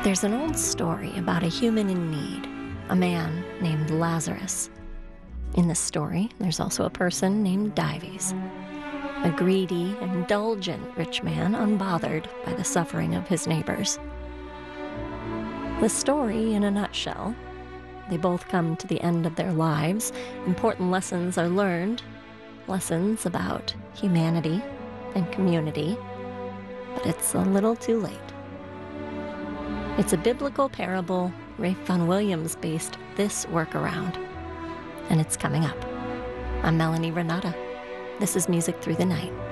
There's an old story about a human in need, a man named Lazarus. In this story, there's also a person named Dives, a greedy, indulgent rich man unbothered by the suffering of his neighbors. The story, in a nutshell: they both come to the end of their lives. Important lessons are learned, lessons about humanity and community, but it's a little too late. It's a biblical parable Rafe Vaughan Williams based this work around, and it's coming up. I'm Melanie Renata. This is Music Through the Night.